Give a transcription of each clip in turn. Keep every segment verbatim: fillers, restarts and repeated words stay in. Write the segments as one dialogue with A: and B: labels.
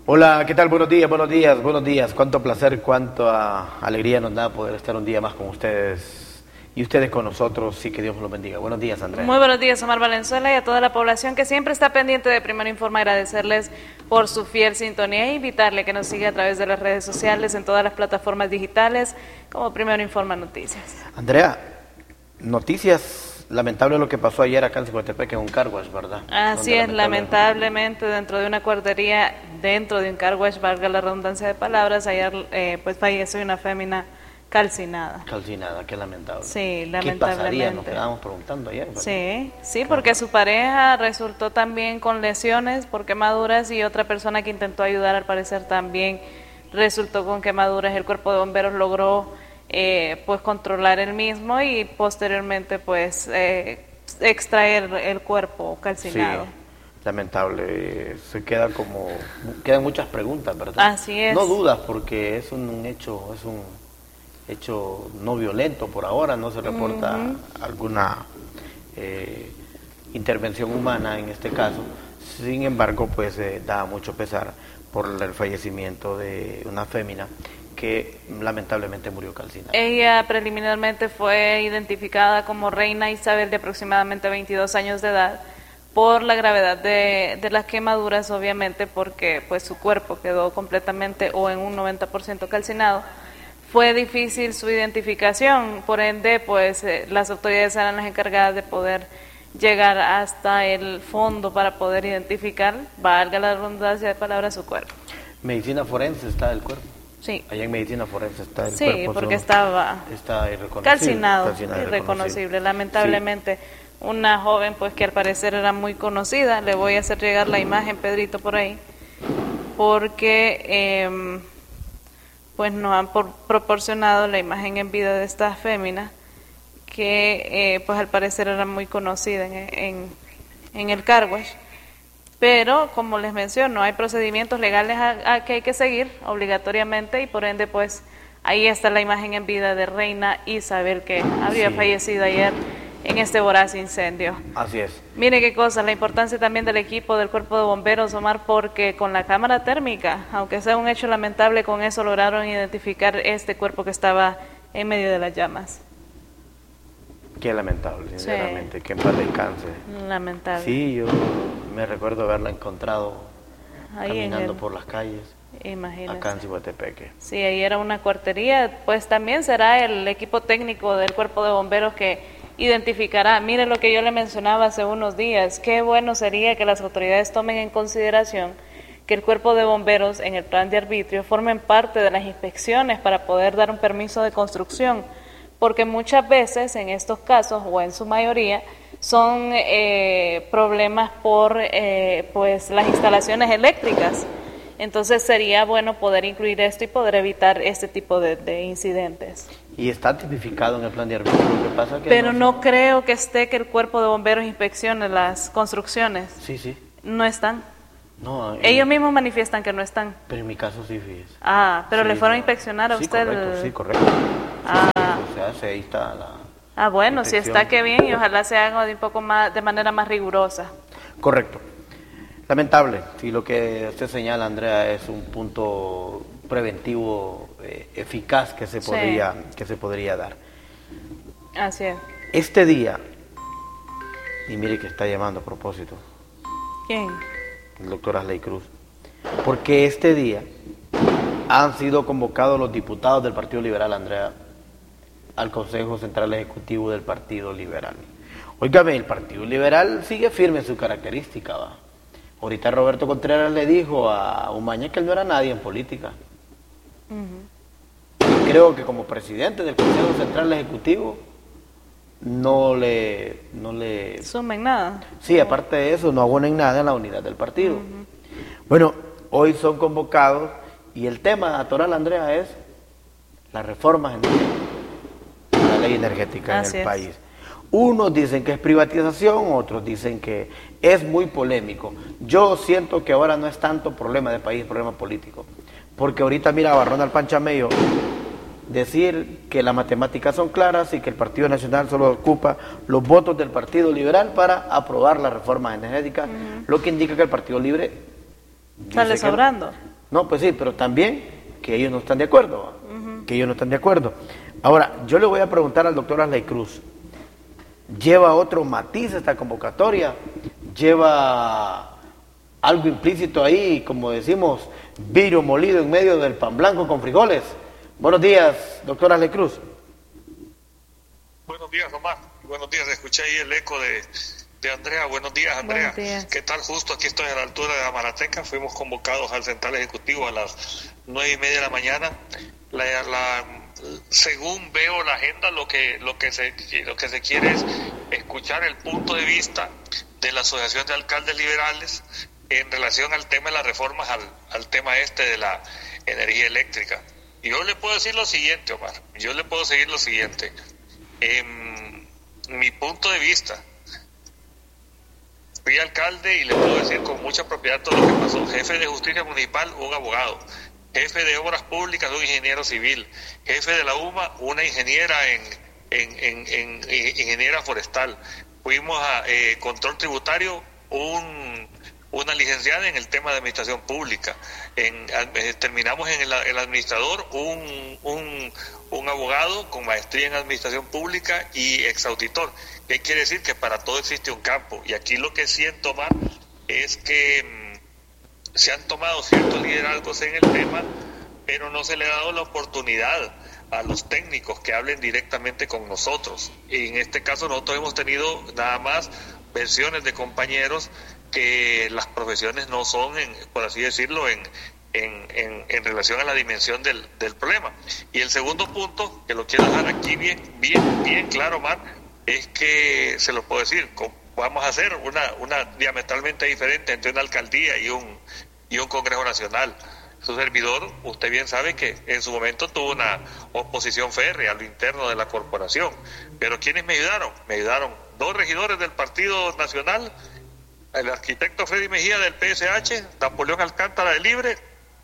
A: Hola, ¿qué tal? Buenos días, buenos días, buenos días. Cuánto placer, cuánta alegría nos da poder estar un día más con ustedes y ustedes con nosotros y que Dios los bendiga. Buenos días, Andrea.
B: Muy buenos días, Omar Valenzuela, y a toda la población que siempre está pendiente de Primero Informa. Agradecerles por su fiel sintonía e invitarle a que nos siga a través de las redes sociales, en todas las plataformas digitales, como Primero Informa Noticias.
A: Andrea, noticias. Lamentable lo que pasó ayer acá en Ciguatepec en un car wash, ¿verdad?
B: Así es, lamentablemente dentro de una guardería, dentro de un car wash, valga la redundancia de palabras, ayer eh, pues falleció una fémina calcinada.
A: Calcinada, qué lamentable.
B: Sí, lamentablemente.
A: ¿Qué pasaría? Nos quedábamos preguntando ayer, ¿verdad?
B: Sí, sí, porque su pareja resultó también con lesiones por quemaduras y otra persona que intentó ayudar al parecer también resultó con quemaduras. El cuerpo de bomberos logró Eh, pues controlar el mismo y posteriormente pues eh, extraer el cuerpo calcinado.
A: Sí, lamentable, se queda como, quedan muchas preguntas, ¿verdad?
B: Así es.
A: No dudas porque es un, un hecho, es un hecho no violento por ahora, no se reporta uh-huh. alguna eh, intervención humana en este caso, sin embargo pues eh, da mucho pesar por el fallecimiento de una fémina que lamentablemente murió calcinada.
B: Ella preliminarmente fue identificada como Reina Isabel, de aproximadamente veintidós años de edad, por la gravedad de, de las quemaduras, obviamente porque pues su cuerpo quedó completamente o en un noventa por ciento calcinado. Fue difícil su identificación, por ende pues eh, las autoridades eran las encargadas de poder llegar hasta el fondo para poder identificar, valga la redundancia de palabras, su cuerpo.
A: Medicina forense está el cuerpo.
B: Sí.
A: Allá en medicina forense está el
B: sí,
A: cuerpo.
B: Sí, porque estaba
A: está irreconocible,
B: calcinado,
A: calcinado
B: irreconocible. Lamentablemente, sí. Una joven pues que al parecer era muy conocida, le voy a hacer llegar la imagen, Pedrito, por ahí, porque eh, pues nos han por, proporcionado la imagen en vida de esta fémina, que eh, pues al parecer era muy conocida en, en, en el car wash. Pero, como les menciono, hay procedimientos legales a, a que hay que seguir obligatoriamente y por ende, pues, ahí está la imagen en vida de Reina Isabel, que habría sí. fallecido ayer en este voraz incendio.
A: Así es.
B: Mire qué cosa, la importancia también del equipo del Cuerpo de Bomberos, Omar, porque con la cámara térmica, aunque sea un hecho lamentable, con eso lograron identificar este cuerpo que estaba en medio de las llamas.
A: Qué lamentable, sinceramente, sí. Que en paz descanse.
B: Lamentable.
A: Sí, yo me recuerdo haberla encontrado ahí caminando el... por las calles.
B: Imagínese.
A: Acá en Ciguatepeque.
B: Sí, ahí era una cuartería, pues también será el equipo técnico del Cuerpo de Bomberos que identificará. Mire lo que yo le mencionaba hace unos días, qué bueno sería que las autoridades tomen en consideración que el Cuerpo de Bomberos en el plan de arbitrio formen parte de las inspecciones para poder dar un permiso de construcción, porque muchas veces en estos casos, o en su mayoría, son eh, problemas por eh, pues las instalaciones eléctricas. Entonces sería bueno poder incluir esto y poder evitar este tipo de, de incidentes.
A: Y está tipificado en el plan de arbitrio, lo que pasa que
B: pero no,
A: no
B: creo que esté que el Cuerpo de Bomberos inspeccione las construcciones.
A: Sí, sí.
B: No están.
A: No, en...
B: Ellos mismos manifiestan que no están.
A: Pero en mi caso sí, fíjese.
B: Ah, pero
A: sí,
B: le fueron
A: no.
B: a inspeccionar a
A: sí,
B: usted.
A: Correcto,
B: el...
A: Sí, correcto.
B: Ah.
A: Sí, sí, o sea, ahí está la...
B: Ah, bueno,
A: inspección.
B: Si está que bien y ojalá se haga de un poco más, de manera más rigurosa.
A: Correcto. Lamentable, si lo que usted señala, Andrea, es un punto preventivo eh, eficaz que se podría, sí. que se podría dar.
B: Así es.
A: Este día, y mire que está llamando a propósito.
B: ¿Quién?
A: El doctor Asley Cruz. Porque este día han sido convocados los diputados del Partido Liberal, Andrea, al Consejo Central Ejecutivo del Partido Liberal. Óigame, el Partido Liberal sigue firme en su característica, ¿va? Ahorita Roberto Contreras le dijo a Umaña que él no era nadie en política. Uh-huh. Creo que como presidente del Consejo Central Ejecutivo no le... no le
B: sumen nada.
A: Sí, aparte de eso, no abonen nada en la unidad del partido. Uh-huh. Bueno, hoy son convocados y el tema atoral, Andrea, es las reformas en la ley energética
B: Así
A: en el
B: es.
A: país. Unos dicen que es privatización, otros dicen que es muy polémico. Yo siento que ahora no es tanto problema de país, problema político. Porque ahorita mira a Ronald Panchamello decir que las matemáticas son claras y que el Partido Nacional solo ocupa los votos del Partido Liberal para aprobar las reformas energéticas, uh-huh. lo que indica que el Partido Libre
B: sale sobrando.
A: No, pues sí, pero también que ellos no están de acuerdo, uh-huh. que ellos no están de acuerdo. Ahora, yo le voy a preguntar al doctor Arley Cruz, ¿lleva otro matiz esta convocatoria? ¿Lleva algo implícito ahí, como decimos, vidrio molido en medio del pan blanco con frijoles? Buenos días, doctor Arley Cruz.
C: Buenos días, Omar. Buenos días, escuché ahí el eco de, de Andrea. Buenos días, Andrea.
B: Buenos días.
C: ¿Qué tal? Justo aquí estoy a la altura de Amarateca. Fuimos convocados al Central Ejecutivo a las nueve y media de la mañana. La, la, según veo la agenda, lo que, lo, que se, lo que se quiere es escuchar el punto de vista de la Asociación de Alcaldes Liberales en relación al tema de las reformas, al, al tema este de la energía eléctrica. Y yo le puedo decir lo siguiente, Omar. Yo le puedo seguir lo siguiente. En mi punto de vista, fui alcalde y le puedo decir con mucha propiedad todo lo que pasó. Jefe de justicia municipal, un abogado. Jefe de obras públicas, un ingeniero civil. Jefe de la U M A, una ingeniera en, en, en, en, en ingeniera forestal. Fuimos a eh, control tributario, un, una licenciada en el tema de administración pública. En, eh, terminamos en el, el administrador, un, un, un abogado con maestría en administración pública y exauditor. ¿Qué quiere decir? Que para todo existe un campo. Y aquí lo que siento más es que mmm, se han tomado ciertos liderazgos en el tema, pero no se le ha dado la oportunidad a los técnicos que hablen directamente con nosotros. Y en este caso nosotros hemos tenido nada más versiones de compañeros que las profesiones no son, en, por así decirlo, en, en, en, en relación a la dimensión del, del problema. Y el segundo punto, que lo quiero dejar aquí bien, bien, bien claro, Mar, es que se lo puedo decir, vamos a hacer una, una diametralmente diferente entre una alcaldía y un, y un Congreso Nacional. Su servidor, usted bien sabe que en su momento tuvo una oposición férrea a lo interno de la corporación. Pero ¿quiénes me ayudaron? Me ayudaron dos regidores del Partido Nacional, el arquitecto Freddy Mejía del P S H, Napoleón Alcántara del Libre,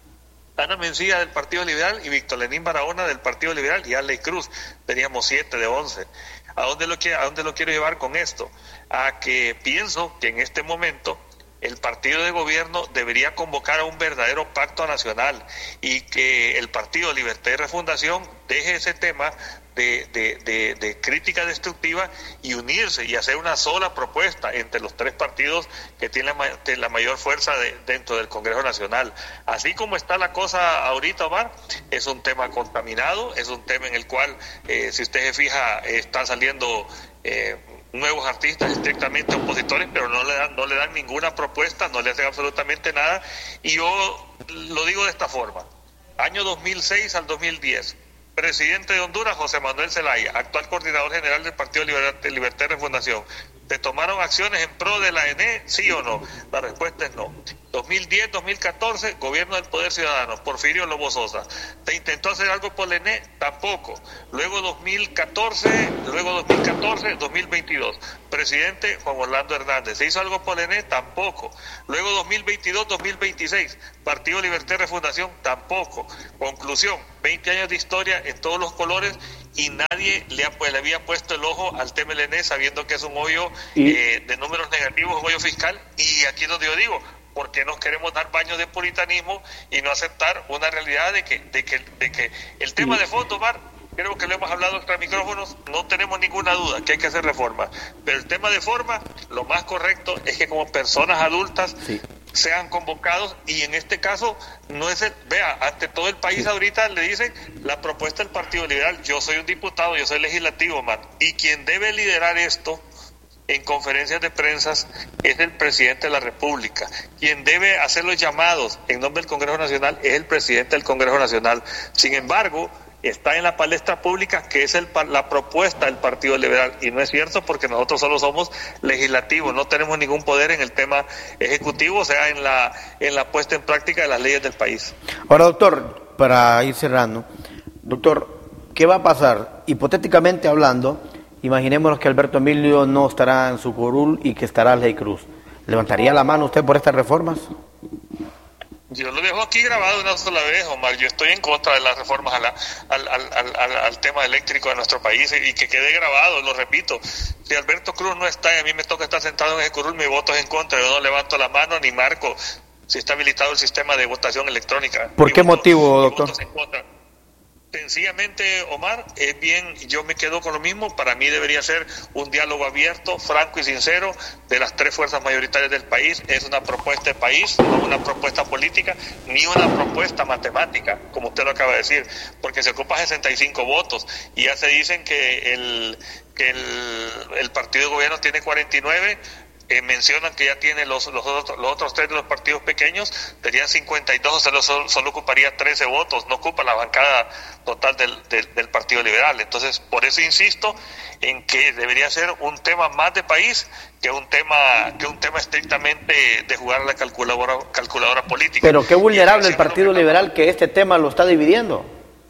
C: Ana Mencía del Partido Liberal y Víctor Lenín Barahona del Partido Liberal y Arley Cruz. Teníamos siete de once. ¿A dónde lo quiero, a dónde lo quiero llevar con esto? A que pienso que en este momento el partido de gobierno debería convocar a un verdadero pacto nacional y que el Partido Libertad y Refundación deje ese tema de, de, de, de crítica destructiva y unirse y hacer una sola propuesta entre los tres partidos que tienen la, la mayor fuerza de, dentro del Congreso Nacional. Así como está la cosa ahorita, Omar, es un tema contaminado, es un tema en el cual, eh, si usted se fija, eh, está saliendo Eh, nuevos artistas estrictamente opositores, pero no le dan no le dan ninguna propuesta, no le hacen absolutamente nada. Y yo lo digo de esta forma: año dos mil seis al dos mil diez, presidente de Honduras José Manuel Zelaya, actual coordinador general del Partido Libertad, Libertad y Refundación. ¿Te tomaron acciones en pro de la E N E? ¿Sí o no? La respuesta es no. dos mil diez, dos mil catorce, gobierno del Poder Ciudadano, Porfirio Lobo Sosa. ¿Te intentó hacer algo por la E N E? Tampoco. Luego dos mil catorce, luego dos mil catorce, dos mil veintidós, presidente Juan Orlando Hernández. ¿Se hizo algo por la E N E? Tampoco. Luego dos mil veintidós, dos mil veintiséis, Partido Libertad y Refundación, tampoco. Conclusión, veinte años de historia en todos los colores y nadie le, ha, pues, le había puesto el ojo al tema del E N E sabiendo que es un hoyo eh, de números negativos, un hoyo fiscal. Y aquí es donde yo digo, ¿por qué nos queremos dar baños de puritanismo y no aceptar una realidad de que, de que, de que el tema de fondo, Mar, creo que lo hemos hablado extra micrófonos, no tenemos ninguna duda que hay que hacer reformas, pero el tema de forma, lo más correcto es que como personas adultas sí sean convocados, y en este caso no es el, vea, ante todo el país sí ahorita le dicen la propuesta del Partido Liberal. Yo soy un diputado, yo soy legislativo, man, y quien debe liderar esto en conferencias de prensa es el presidente de la República. Quien debe hacer los llamados en nombre del Congreso Nacional es el presidente del Congreso Nacional. Sin embargo, está en la palestra pública que es el, la propuesta del Partido Liberal, y no es cierto, porque nosotros solo somos legislativos, no tenemos ningún poder en el tema ejecutivo, o sea, en la, en la puesta en práctica de las leyes del país.
A: Ahora, doctor, para ir cerrando, doctor, ¿qué va a pasar? Hipotéticamente hablando, imaginémonos que Alberto Emilio no estará en su curul y que estará Arley Cruz. ¿Levantaría la mano usted por estas reformas?
C: Yo lo dejo aquí grabado una sola vez, Omar. Yo estoy en contra de las reformas a la, al, al, al, al tema eléctrico de nuestro país, y que quede grabado, lo repito. Si Alberto Cruz no está y a mí me toca estar sentado en ese curul, mi voto es en contra. Yo no levanto la mano ni marco si está habilitado el sistema de votación electrónica.
A: ¿Por qué
C: voto,
A: motivo, doctor?
C: Sencillamente, Omar, es bien, yo me quedo con lo mismo. Para mí debería ser un diálogo abierto, franco y sincero de las tres fuerzas mayoritarias del país. Es una propuesta de país, no una propuesta política, ni una propuesta matemática, como usted lo acaba de decir, porque se ocupa sesenta y cinco votos y ya se dicen que el, que el, el partido de gobierno tiene cuarenta y nueve. Eh, mencionan que ya tiene los, los, otros, los otros tres de los partidos pequeños, serían cincuenta y dos, o sea, solo, solo ocuparía trece votos, no ocupa la bancada total del, del, del Partido Liberal. Entonces, por eso insisto en que debería ser un tema más de país que un tema que un tema estrictamente de jugar a la calculadora, calculadora política.
A: Pero qué vulnerable el Partido Liberal que este tema lo está dividiendo.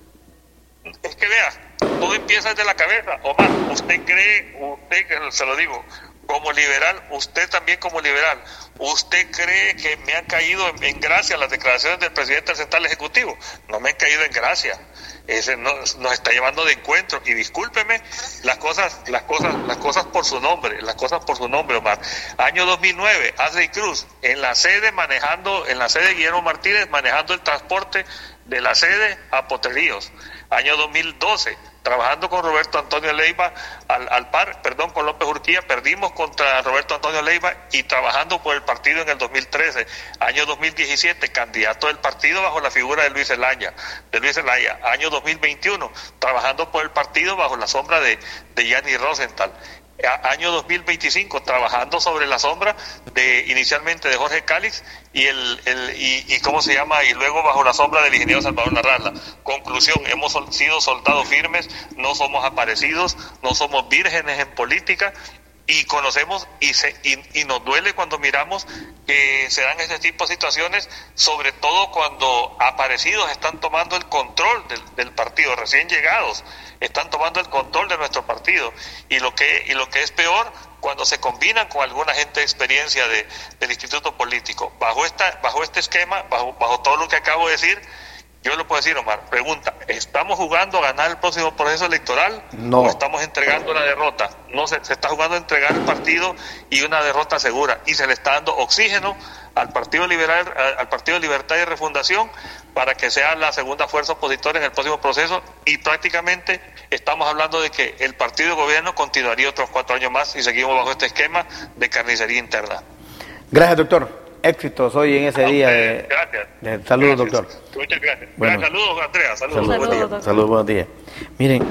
C: Es que vea, todo empieza desde la cabeza. Omar, usted cree, usted, se lo digo, como liberal, usted también como liberal, ¿usted cree que me han caído en, en gracia las declaraciones del presidente del Central Ejecutivo? No me han caído en gracia. Ese nos, nos está llevando de encuentro. Y discúlpeme, las cosas, las cosas, las cosas por su nombre, las cosas por su nombre, Omar. Año dos mil nueve, Ashley Cruz, en la sede manejando, en la sede de Guillermo Martínez, manejando el transporte de la sede a Potreríos. Año dos mil doce, trabajando con Roberto Antonio Leiva al, al par, perdón, con López Urquía, perdimos contra Roberto Antonio Leiva y trabajando por el partido en el dos mil trece. Año dos mil diecisiete, candidato del partido bajo la figura de Luis Zelaya, de Luis Zelaya. Año dos mil veintiuno, trabajando por el partido bajo la sombra de, de Gianni Rosenthal. Año dos mil veinticinco, trabajando sobre la sombra de inicialmente de Jorge Cálix y el, el y, y cómo se llama y luego bajo la sombra del ingeniero Salvador Narrala. Conclusión, hemos sido soldados firmes, no somos aparecidos, no somos vírgenes en política y conocemos y, se, y, y nos duele cuando miramos que se dan este tipo de situaciones, sobre todo cuando aparecidos están tomando el control del, del partido, recién llegados están tomando el control de nuestro partido y lo que y lo que es peor, cuando se combinan con alguna gente de experiencia de, del instituto político. Bajo esta bajo este esquema, bajo bajo todo lo que acabo de decir, yo lo puedo decir, Omar, pregunta, ¿estamos jugando a ganar el próximo proceso electoral?
A: No.
C: ¿O estamos entregando la derrota? No, se, se está jugando a entregar el partido y una derrota segura, y se le está dando oxígeno al Partido Liberal, al Partido Libertad y Refundación para que sea la segunda fuerza opositora en el próximo proceso, y prácticamente estamos hablando de que el partido de gobierno continuaría otros cuatro años más y seguimos bajo este esquema de carnicería interna.
A: Gracias, doctor. Éxitos hoy en ese día. De,
C: gracias.
A: De, saludos,
C: gracias.
A: doctor.
C: Muchas gracias.
A: Bueno.
C: Saludos, Andrea. Saludos.
A: Saludos,
C: Buen día.
B: doctor.
A: Saludos, buenos días. Miren,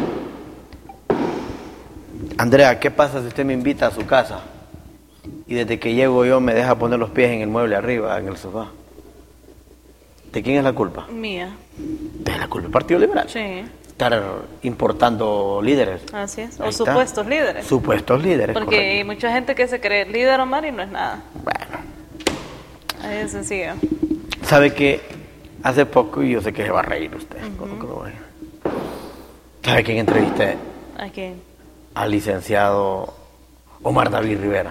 A: Andrea, ¿qué pasa si usted me invita a su casa y desde que llego yo me deja poner los pies en el mueble arriba, en el sofá? ¿De quién es la culpa?
B: Mía.
A: De la culpa del Partido Liberal.
B: Sí.
A: Estar importando líderes.
B: Así es.
A: Ahí
B: O
A: está.
B: supuestos líderes.
A: Supuestos líderes.
B: Porque
A: correcto.
B: hay mucha gente que se cree líder, Omar, y no es nada.
A: Bueno,
B: Así de sencillo.
A: sabe que hace poco, y yo sé que se va a reír usted,
B: Ujú.
A: con lo que lo voy a- ¿sabe quién entrevisté?
B: ¿A quién?
A: Al licenciado Omar David Rivera.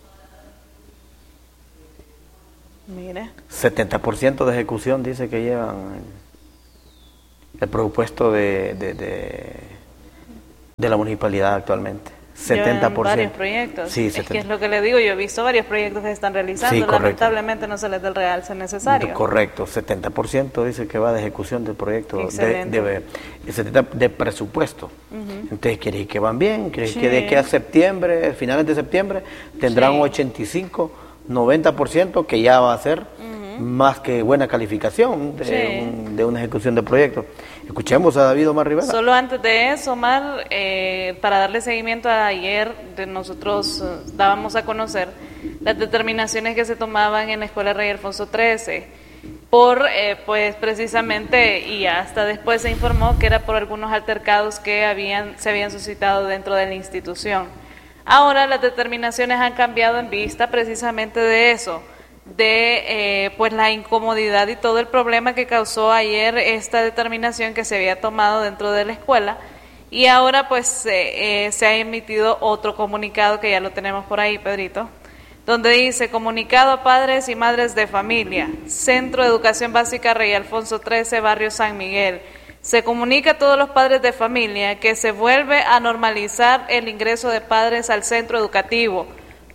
B: Mire.
A: setenta por ciento de ejecución dice que llevan el presupuesto de, de, de, de la municipalidad actualmente. setenta por ciento.
B: Llevan varios proyectos.
A: Sí,
B: es
A: setenta.
B: que es lo que le digo, yo he visto varios proyectos que se están realizando.
A: Sí, correcto.
B: Lamentablemente no se les da el realce necesario.
A: Correcto, setenta por ciento dice que va de ejecución del proyecto, de,
B: Excelente.
A: de, de, setenta de presupuesto.
B: Ujú.
A: Entonces quiere decir que van bien, quiere decir
B: Sí.
A: que de aquí a septiembre, finales de septiembre, tendrán
B: Sí.
A: ochenta y cinco, noventa por ciento que ya va a ser más que buena calificación de,
B: Sí.
A: un- de una ejecución de proyecto. Escuchemos a David Omar Rivera.
B: Solo antes de eso, Omar, eh, para darle seguimiento a ayer, de nosotros eh, dábamos a conocer las determinaciones que se tomaban en la Escuela Rey Alfonso trece, por, eh, pues precisamente, y hasta después se informó que era por algunos altercados que habían, se habían suscitado dentro de la institución. Ahora las determinaciones han cambiado en vista precisamente de eso, de eh, pues la incomodidad y todo el problema que causó ayer esta determinación que se había tomado dentro de la escuela, y ahora pues eh, eh, se ha emitido otro comunicado que ya lo tenemos por ahí, Pedrito, donde dice: comunicado a padres y madres de familia, Centro de Educación Básica Rey Alfonso trece, Barrio San Miguel. Se comunica a todos los padres de familia que se vuelve a normalizar el ingreso de padres al centro educativo.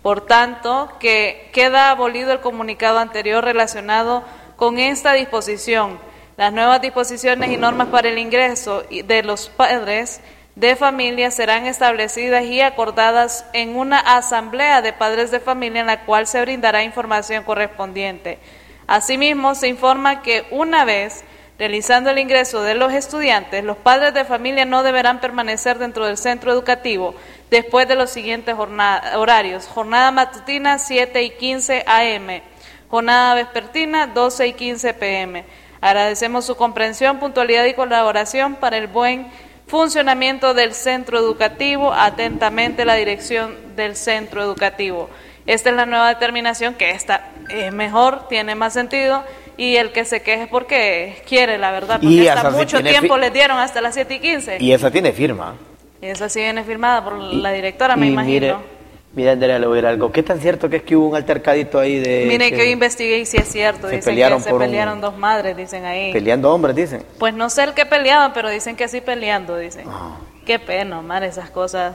B: Por tanto, que queda abolido el comunicado anterior relacionado con esta disposición. Las nuevas disposiciones y normas para el ingreso de los padres de familia serán establecidas y acordadas en una asamblea de padres de familia en la cual se brindará información correspondiente. Asimismo, se informa que una vez realizando el ingreso de los estudiantes, los padres de familia no deberán permanecer dentro del centro educativo después de los siguientes jornada, horarios. Jornada matutina siete y quince a eme, jornada vespertina doce y quince pe eme. Agradecemos su comprensión, puntualidad y colaboración para el buen funcionamiento del centro educativo. Atentamente, la dirección del centro educativo. Esta es la nueva determinación, que esta es mejor, tiene más sentido, y el que se queje es porque quiere, la verdad, porque hasta mucho tiempo les dieron hasta las siete y quince.
A: Y esa tiene firma.
B: Y esa sí viene firmada por
A: y,
B: la directora, me
A: y
B: imagino.
A: Mire, mire, Andrea, le voy a decir algo. ¿Qué tan cierto que es que hubo un altercadito ahí de...?
B: Mire, que,
A: que
B: yo investigué y sí es cierto.
A: se
B: Dicen
A: pelearon
B: que se
A: por
B: pelearon
A: un...
B: dos madres, dicen ahí.
A: Peleando hombres, dicen.
B: Pues no sé el que peleaban, pero dicen que sí peleando, dicen.
A: Oh.
B: Qué pena, Omar, esas cosas...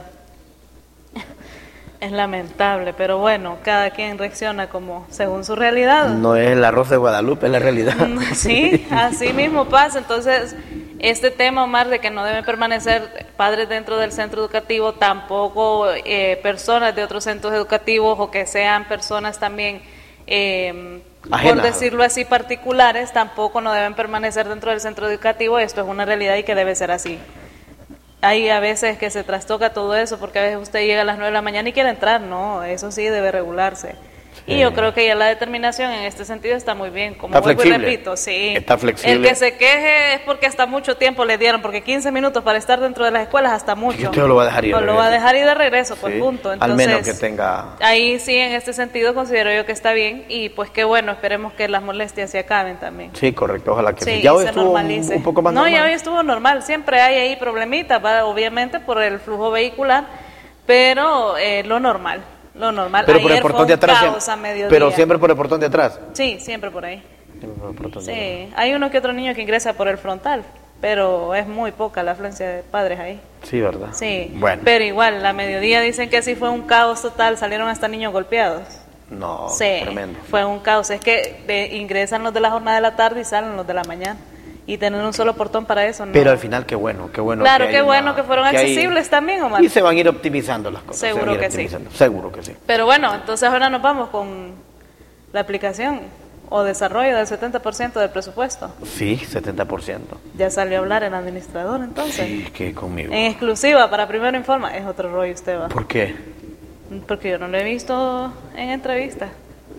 B: Es lamentable, pero bueno, cada quien reacciona como según su realidad.
A: No es el arroz de Guadalupe, es la realidad.
B: Sí, así mismo pasa. Entonces, este tema, Omar, de que no deben permanecer padres dentro del centro educativo, tampoco eh, personas de otros centros educativos, o que sean personas también, eh, por decirlo así, particulares, tampoco no deben permanecer dentro del centro educativo. Esto es una realidad y que debe ser así. Hay a veces que se trastoca todo eso, porque a veces usted llega a las nueve de la mañana y quiere entrar, no, eso sí debe regularse. Sí. Y yo creo que ya la determinación en este sentido está muy bien, como
A: está
B: vuelvo
A: flexible.
B: y repito, sí.
A: Está flexible.
B: El que se queje es porque hasta mucho tiempo le dieron, porque quince minutos para estar dentro de las escuelas hasta mucho.
A: Y usted lo va a dejar ir
B: no,
A: de
B: lo va a dejar ir de regreso, pues sí. Punto. Entonces,
A: al menos que tenga...
B: Ahí sí, en este sentido considero yo que está bien, y pues qué bueno, esperemos que las molestias se acaben también.
A: Sí, correcto, ojalá que
B: sí.
A: sí. Ya hoy
B: se
A: estuvo
B: normalice.
A: Un, un poco más
B: no,
A: normal.
B: No, ya hoy estuvo normal, siempre hay ahí problemitas, ¿va? Obviamente por el flujo vehicular, pero eh, lo normal. Lo normal.
A: Pero por
B: Ayer
A: el portón de atrás.
B: Caos a mediodía.
A: Pero siempre por el portón de atrás.
B: Sí, siempre por ahí.
A: Siempre por el portón
B: sí,
A: de atrás.
B: Hay uno que otro niño que ingresa por el frontal, pero es muy poca la afluencia de padres ahí.
A: Sí, ¿verdad?
B: Sí.
A: Bueno.
B: Pero igual, a mediodía dicen que sí fue un caos total, salieron hasta niños golpeados.
A: No,
B: sí,
A: tremendo.
B: Fue un caos. Es que de, ingresan los de la jornada de la tarde y salen los de la mañana. Y tener un solo portón para eso, ¿no?
A: Pero al final, qué bueno, qué bueno.
B: Claro,
A: que
B: qué bueno
A: una,
B: que fueron
A: que
B: accesibles
A: hay,
B: también, Omar.
A: Y se van a ir optimizando las cosas.
B: Seguro que sí.
A: Seguro que sí.
B: Pero bueno, entonces ahora nos vamos con la aplicación o desarrollo del setenta por ciento del presupuesto.
A: Sí, setenta por ciento.
B: Ya salió a hablar el administrador, entonces.
A: Sí, que conmigo.
B: En exclusiva, para Primero Informa, es otro rollo usted va.
A: ¿Por qué?
B: Porque yo no lo he visto en entrevistas.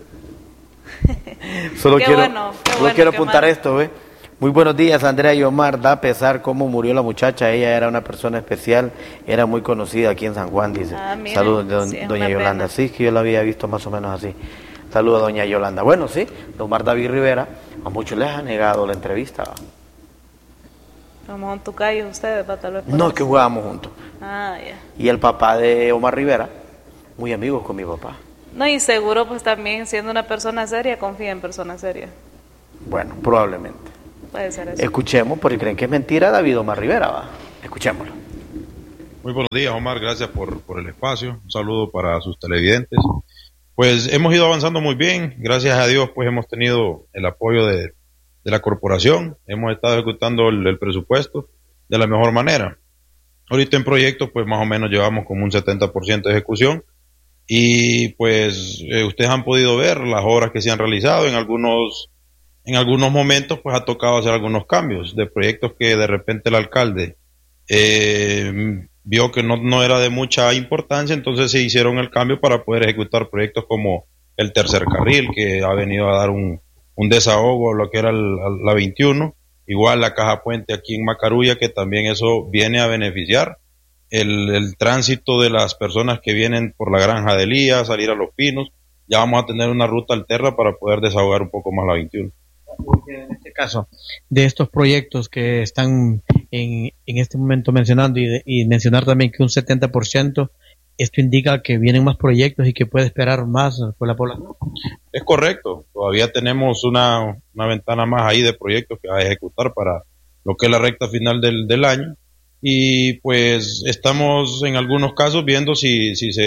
A: Solo
B: qué
A: quiero,
B: bueno, qué
A: solo
B: bueno,
A: quiero
B: qué
A: apuntar
B: mal.
A: esto, ¿ve? Muy buenos días, Andrea y Omar. Da pesar cómo murió la muchacha. Ella era una persona especial, era muy conocida aquí en San Juan, dice.
B: Ah, mire,
A: saludos de don,
B: sí,
A: doña Yolanda. Pena. Sí, que yo la había visto más o menos así. Saludos a doña Yolanda. Bueno, sí, don Omar David Rivera, a muchos les ha negado la entrevista.
B: Como un tucayo ustedes, para tal vez.
A: No, que jugábamos juntos.
B: Ah, ya.
A: Y el papá de Omar Rivera, muy amigos con mi papá.
B: No, y seguro pues también siendo una persona seria, confía en personas serias.
A: Bueno, probablemente.
B: Puede ser eso.
A: Escuchemos, porque creen que es mentira David Omar Rivera, va. Escuchémoslo.
D: Muy buenos días, Omar, gracias por, por el espacio. Un saludo para sus televidentes. Pues hemos ido avanzando muy bien, gracias a Dios pues hemos tenido el apoyo de, de la corporación, hemos estado ejecutando el, el presupuesto de la mejor manera. Ahorita en proyectos pues más o menos llevamos como un setenta por ciento de ejecución y pues eh, ustedes han podido ver las obras que se han realizado. En algunos En algunos momentos pues ha tocado hacer algunos cambios de proyectos que de repente el alcalde eh, vio que no, no era de mucha importancia, entonces se hicieron el cambio para poder ejecutar proyectos como el tercer carril, que ha venido a dar un, un desahogo a lo que era el, la veintiuno, igual la caja puente aquí en Macarulla, que también eso viene a beneficiar el, el tránsito de las personas que vienen por la Granja de Elías, salir a Los Pinos. Ya vamos a tener una ruta alterna para poder desahogar un poco más la veintiuno.
E: Porque en este caso, de estos proyectos que están en, en este momento mencionando y, de, y mencionar también que un setenta por ciento, esto indica que vienen más proyectos y que puede esperar más por la población.
D: Es correcto, todavía tenemos una, una ventana más ahí de proyectos que va a ejecutar para lo que es la recta final del, del año y pues estamos en algunos casos viendo si, si se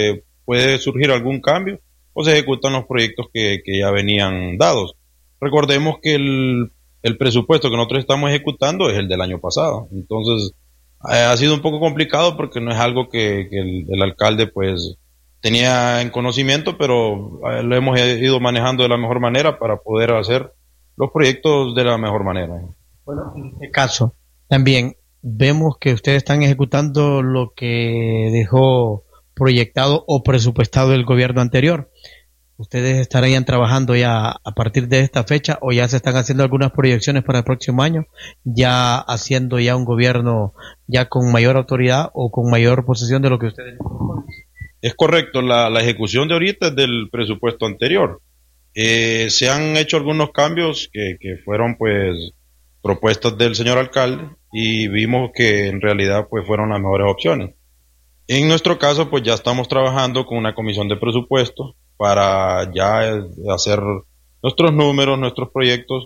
D: puede surgir algún cambio o se ejecutan los proyectos que, que ya venían dados. Recordemos que el, el presupuesto que nosotros estamos ejecutando es el del año pasado, entonces eh, ha sido un poco complicado porque no es algo que, que el, el alcalde pues tenía en conocimiento, pero eh, lo hemos ido manejando de la mejor manera para poder hacer los proyectos de la mejor manera.
E: Bueno, en este caso, también vemos que ustedes están ejecutando lo que dejó proyectado o presupuestado el gobierno anterior. ¿Ustedes estarían trabajando ya a partir de esta fecha o ya se están haciendo algunas proyecciones para el próximo año, ya haciendo ya un gobierno ya con mayor autoridad o con mayor posesión de lo que ustedes proponen?
D: Es correcto, la, la ejecución de ahorita es del presupuesto anterior. Eh, se han hecho algunos cambios que, que fueron pues propuestas del señor alcalde y vimos que en realidad pues fueron las mejores opciones. En nuestro caso pues ya estamos trabajando con una comisión de presupuesto para ya hacer nuestros números, nuestros proyectos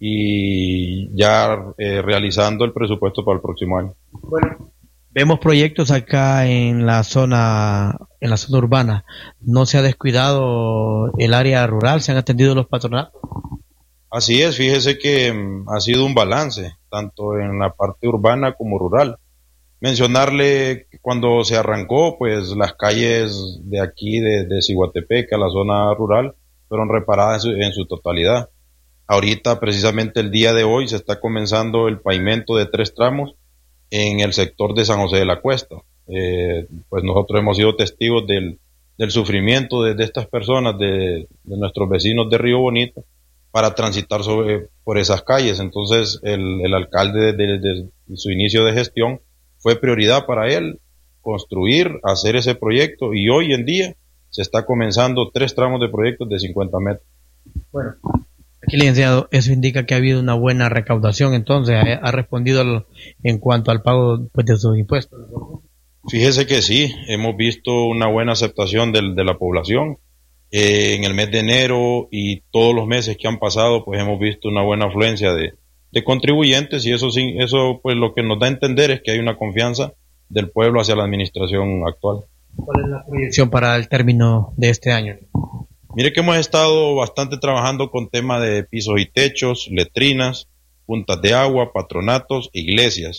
D: y ya eh, realizando el presupuesto para el próximo año.
E: Bueno, vemos proyectos acá en la zona, en la zona urbana. ¿No se ha descuidado el área rural? ¿Se han atendido los patronatos?
D: Así es, fíjese que um, ha sido un balance, tanto en la parte urbana como rural. Mencionarle que cuando se arrancó, pues las calles de aquí, de, de Ciguatepec, a la zona rural, fueron reparadas en su, en su totalidad. Ahorita, precisamente el día de hoy, se está comenzando el pavimento de tres tramos en el sector de San José de la Cuesta. Eh, pues nosotros hemos sido testigos del, del sufrimiento de, de estas personas, de, de nuestros vecinos de Río Bonito, para transitar sobre, por esas calles. Entonces, el, el alcalde, desde de, de su inicio de gestión, fue prioridad para él construir, hacer ese proyecto, y hoy en día se está comenzando tres tramos de proyectos de cincuenta metros.
E: Bueno, aquí, licenciado, eso indica que ha habido una buena recaudación, entonces ha, ha respondido al, en cuanto al pago pues, de sus impuestos.
D: Fíjese que sí, hemos visto una buena aceptación del, de la población. Eh, en el mes de enero y todos los meses que han pasado, pues hemos visto una buena afluencia de de contribuyentes, y eso sí, eso pues lo que nos da a entender es que hay una confianza del pueblo hacia la administración actual.
E: ¿Cuál es la proyección para el término de este año?
D: Mire que hemos estado bastante trabajando con temas de pisos y techos, letrinas, puntas de agua, patronatos, iglesias.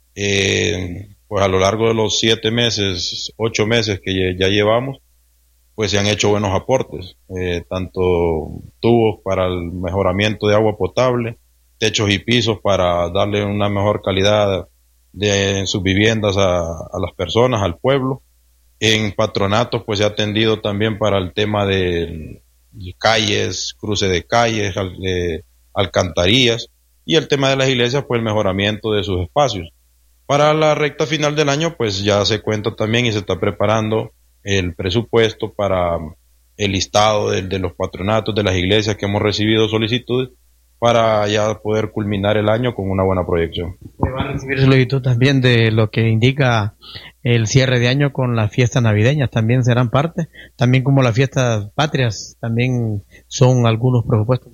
D: Eh, pues a lo largo de los siete meses, ocho meses que ya llevamos, pues se han hecho buenos aportes, eh, tanto tubos para el mejoramiento de agua potable, techos y pisos para darle una mejor calidad de en sus viviendas a, a las personas, al pueblo. En patronatos pues se ha atendido también para el tema de, de calles, cruce de calles, al, de alcantarillas, y el tema de las iglesias pues el mejoramiento de sus espacios. Para la recta final del año pues ya se cuenta también y se está preparando el presupuesto para el listado de, de los patronatos de las iglesias que hemos recibido solicitudes, para ya poder culminar el año con una buena proyección.
E: Se va a recibir solicitud también de lo que indica el cierre de año con las fiestas navideñas, también serán parte, también como las fiestas patrias, también son algunos presupuestos.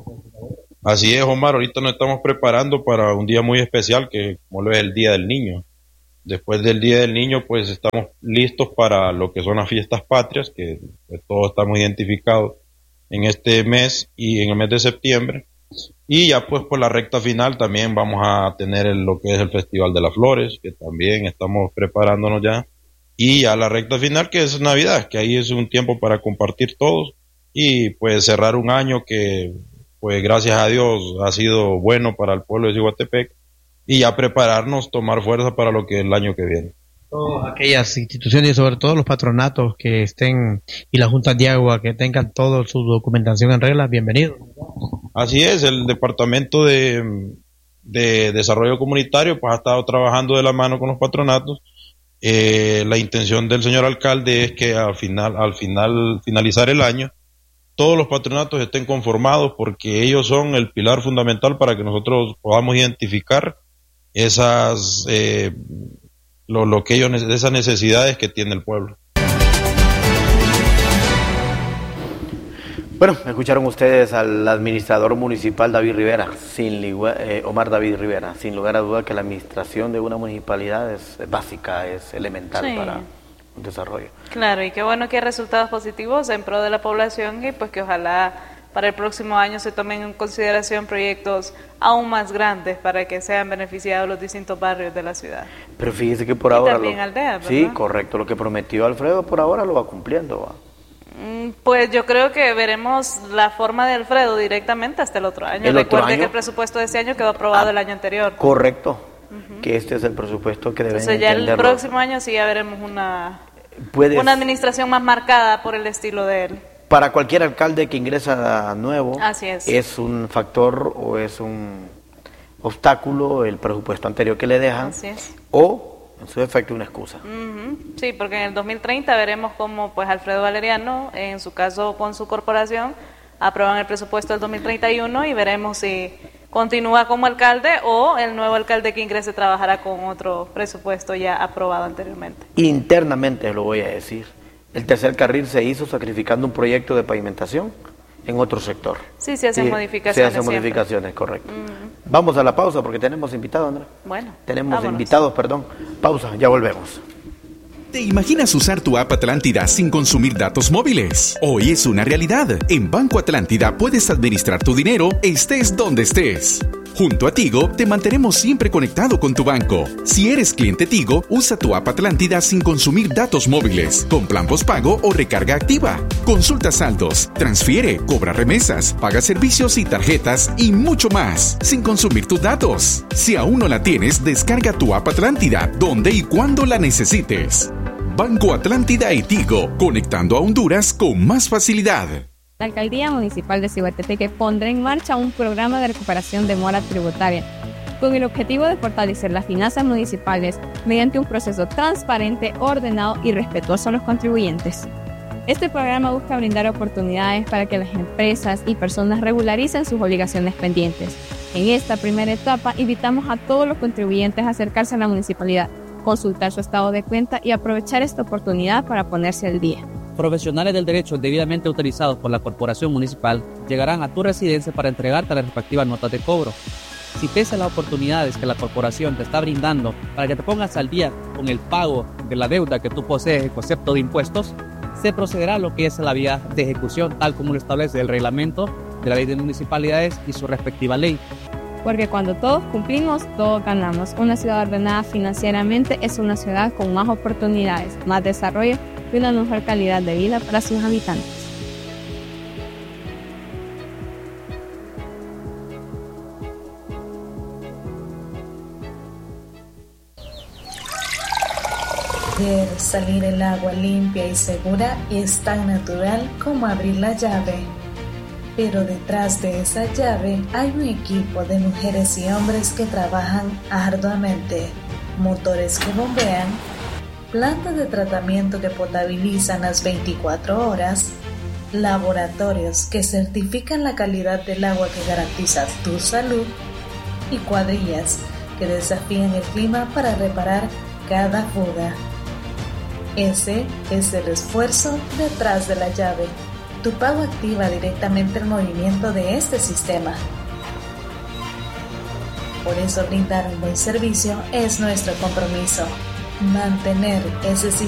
D: Así es, Omar, ahorita nos estamos preparando para un día muy especial, que como lo es el Día del Niño. Después del Día del Niño, pues estamos listos para lo que son las fiestas patrias, que pues, todos estamos identificados en este mes y en el mes de septiembre. Y ya pues por la recta final también vamos a tener el, lo que es el Festival de las Flores, que también estamos preparándonos ya. Y ya la recta final, que es Navidad, que ahí es un tiempo para compartir todos y pues cerrar un año que pues gracias a Dios ha sido bueno para el pueblo de Ciguatepec, y ya prepararnos, tomar fuerza para lo que es el año que viene.
E: Todas aquellas instituciones y sobre todo los patronatos que estén y las juntas de agua que tengan toda su documentación en regla, bienvenidos.
D: Así es, el Departamento de, de Desarrollo Comunitario pues ha estado trabajando de la mano con los patronatos. Eh, la intención del señor alcalde es que al final, al final, finalizar el año, todos los patronatos estén conformados, porque ellos son el pilar fundamental para que nosotros podamos identificar esas eh, lo, lo que ellos, esas necesidades que tiene el pueblo.
A: Bueno, escucharon ustedes al administrador municipal David Rivera, sin eh, Omar David Rivera. Sin lugar a duda que la administración de una municipalidad es básica, es elemental sí. para, un desarrollo.
B: Claro, y qué bueno que hay resultados positivos en pro de la población y pues que ojalá para el próximo año se tomen en consideración proyectos aún más grandes para que sean beneficiados los distintos barrios de la ciudad.
A: Pero fíjese que por
B: y
A: ahora...
B: también
A: lo,
B: aldeas, ¿verdad?
A: Sí, correcto, lo que prometió Alfredo por ahora lo va cumpliendo, ¿va?
B: Pues yo creo que veremos la forma de Alfredo directamente hasta el otro año.
A: ¿El otro
B: Recuerde
A: año?
B: que el presupuesto de este año quedó aprobado
A: Ah,
B: el año anterior.
A: Correcto, uh-huh. que este es el presupuesto que deben
B: Entonces ya
A: entenderlo.
B: el próximo año sí ya veremos una,
A: Puedes,
B: una administración más marcada por el estilo de él.
A: Para cualquier alcalde que ingresa nuevo,
B: Así es.
A: es un factor o es un obstáculo el presupuesto anterior que le dejan,
B: Así es.
A: o en su efecto una excusa.
B: Uh-huh. Sí, porque en el dos mil treinta veremos cómo pues Alfredo Valeriano, en su caso con su corporación, aprueban el presupuesto del dos mil treinta y uno y veremos si continúa como alcalde o el nuevo alcalde que ingrese trabajará con otro presupuesto ya aprobado anteriormente.
A: Internamente lo voy a decir. El tercer carril se hizo sacrificando un proyecto de pavimentación en otro sector.
B: Sí, se hacen
A: Sí,
B: modificaciones.
A: Se hacen
B: siempre.
A: modificaciones, correcto.
B: Uh-huh.
A: Vamos a la pausa porque tenemos invitados, Andrés.
B: Bueno,
A: Tenemos
B: vámonos.
A: invitados, perdón. Pausa, ya volvemos.
F: ¿Te imaginas usar tu app Atlántida sin consumir datos móviles? Hoy es una realidad. En Banco Atlántida puedes administrar tu dinero estés donde estés. Junto a Tigo, te mantenemos siempre conectado con tu banco. Si eres cliente Tigo, usa tu app Atlántida sin consumir datos móviles, con plan postpago o recarga activa. Consulta saldos, transfiere, cobra remesas, paga servicios y tarjetas y mucho más, sin consumir tus datos. Si aún no la tienes, descarga tu app Atlántida, donde y cuando la necesites. Banco Atlántida y Tigo, conectando a Honduras con más facilidad.
G: La Alcaldía Municipal de Cihuatepeque pondrá en marcha un programa de recuperación de mora tributaria con el objetivo de fortalecer las finanzas municipales mediante un proceso transparente, ordenado y respetuoso a los contribuyentes. Este programa busca brindar oportunidades para que las empresas y personas regularicen sus obligaciones pendientes. En esta primera etapa, invitamos a todos los contribuyentes a acercarse a la municipalidad, consultar su estado de cuenta y aprovechar esta oportunidad para ponerse al día.
H: Profesionales del derecho debidamente autorizados por la Corporación Municipal llegarán a tu residencia para entregarte las respectivas notas de cobro. Si pese a las oportunidades que la Corporación te está brindando para que te pongas al día con el pago de la deuda que tú posees en concepto de impuestos, se procederá a lo que es la vía de ejecución, tal como lo establece el reglamento de la Ley de Municipalidades y su respectiva ley.
G: Porque cuando todos cumplimos, todos ganamos. Una ciudad ordenada financieramente es una ciudad con más oportunidades, más desarrollo y una mejor calidad de vida para sus habitantes.
I: Ver salir el agua limpia y segura es tan natural como abrir la llave. Pero detrás de esa llave hay un equipo de mujeres y hombres que trabajan arduamente, motores que bombean, plantas de tratamiento que potabilizan las veinticuatro horas, laboratorios que certifican la calidad del agua que garantiza tu salud y cuadrillas que desafían el clima para reparar cada fuga. Ese es el esfuerzo detrás de la llave. Tu pago activa directamente el movimiento de este sistema. Por eso brindar un buen servicio es nuestro compromiso. Mantener ese sistema